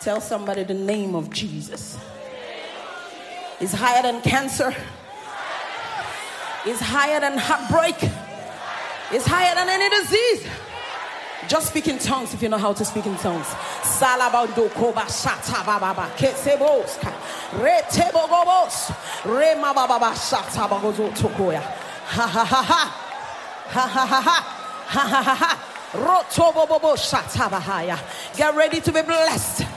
Tell somebody the name of Jesus is higher than cancer. Is higher than heartbreak. Is higher than any disease. Just speak in tongues if you know how to speak in tongues. Salabando koba shata baba keseboska retebogobos rema baba shata bagozo tokoya ha ha ha ha ha ha ha ha ha ha ha rotobobobo shata bahaya. Get ready to be blessed.